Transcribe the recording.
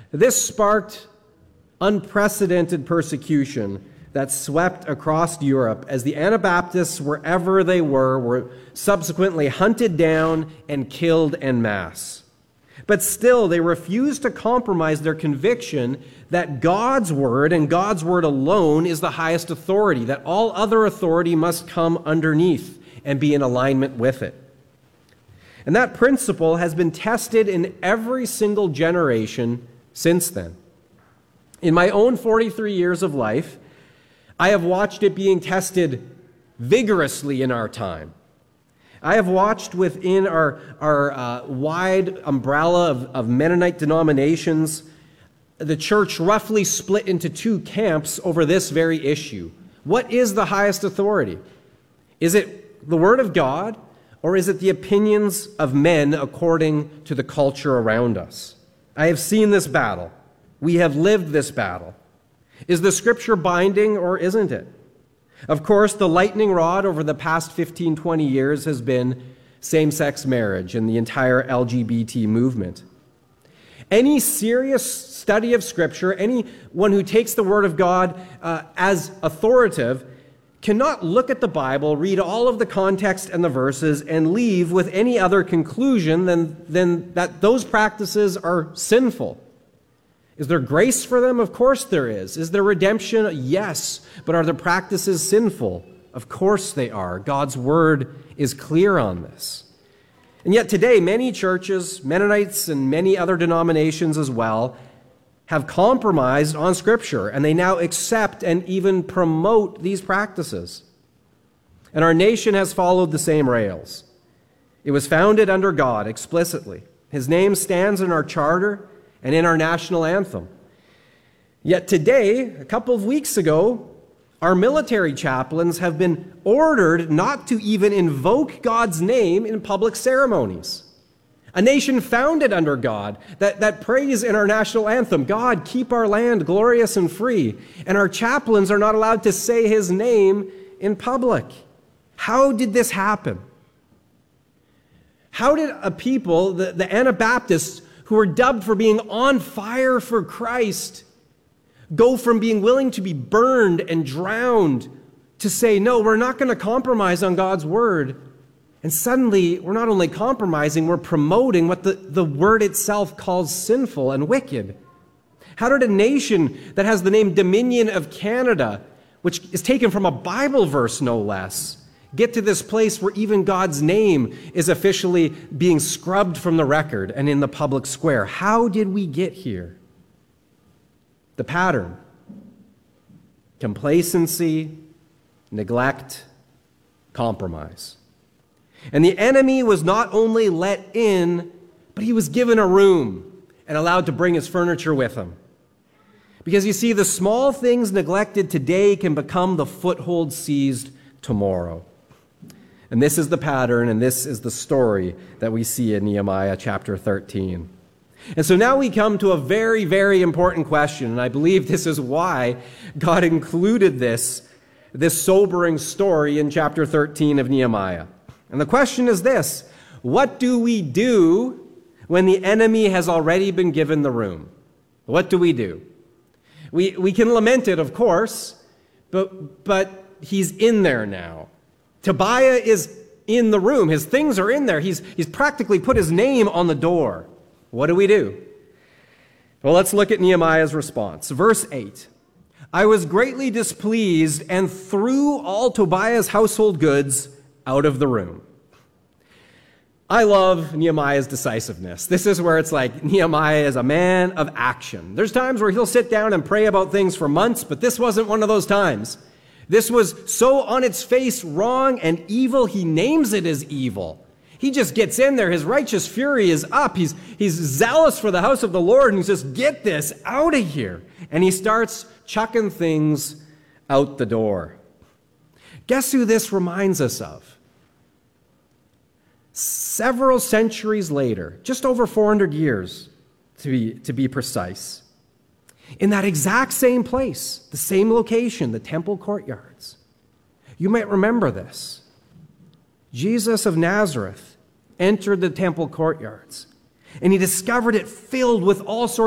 This sparked unprecedented persecution that swept across Europe as the Anabaptists, wherever they were subsequently hunted down and killed en masse. But still, they refused to compromise their conviction that God's word and God's word alone is the highest authority, that all other authority must come underneath and be in alignment with it. And that principle has been tested in every single generation since then. In my own 43 years of life, I have watched it being tested vigorously in our time. I have watched within our wide umbrella of Mennonite denominations, the church roughly split into two camps over this very issue. What is the highest authority? Is it the Word of God, or is it the opinions of men according to the culture around us? I have seen this battle. We have lived this battle. Is the Scripture binding, or isn't it? Of course, the lightning rod over the past 15, 20 years has been same-sex marriage and the entire LGBT movement. Any serious study of Scripture, anyone who takes the Word of God as authoritative, cannot look at the Bible, read all of the context and the verses, and leave with any other conclusion than that those practices are sinful. Is there grace for them? Of course there is. Is there redemption? Yes. But are the practices sinful? Of course they are. God's word is clear on this. And yet today, many churches, Mennonites and many other denominations as well, have compromised on Scripture, and they now accept and even promote these practices. And our nation has followed the same rails. It was founded under God explicitly. His name stands in our charter and in our national anthem. Yet today, a couple of weeks ago, our military chaplains have been ordered not to even invoke God's name in public ceremonies. A nation founded under God that prays in our national anthem, God, keep our land glorious and free. And our chaplains are not allowed to say his name in public. How did this happen? How did a people, the Anabaptists, who were dubbed for being on fire for Christ, go from being willing to be burned and drowned to say, no, we're not going to compromise on God's word? And suddenly, we're not only compromising, we're promoting what the word itself calls sinful and wicked. How did a nation that has the name Dominion of Canada, which is taken from a Bible verse no less, get to this place where even God's name is officially being scrubbed from the record and in the public square? How did we get here? The pattern: complacency, neglect, compromise. And the enemy was not only let in, but he was given a room and allowed to bring his furniture with him. Because you see, the small things neglected today can become the foothold seized tomorrow. And this is the pattern, and this is the story that we see in Nehemiah chapter 13. And so now we come to a very, very important question, and I believe this is why God included this sobering story in chapter 13 of Nehemiah. And the question is this: what do we do when the enemy has already been given the room? What do we do? We can lament it, of course, but he's in there now. Tobiah is in the room. His things are in there. He's practically put his name on the door. What do we do? Well, let's look at Nehemiah's response. Verse 8. I was greatly displeased and threw all Tobiah's household goods out of the room. I love Nehemiah's decisiveness. This is where it's like Nehemiah is a man of action. There's times where he'll sit down and pray about things for months, but this wasn't one of those times. This was so on its face wrong and evil, he names it as evil. He just gets in there. His righteous fury is up. He's zealous for the house of the Lord, and he says, get this out of here. And he starts chucking things out the door. Guess who this reminds us of? Several centuries later, just over 400 years to be precise, in that exact same place, the same location, the temple courtyards. You might remember this. Jesus of Nazareth entered the temple courtyards, and he discovered it filled with all sorts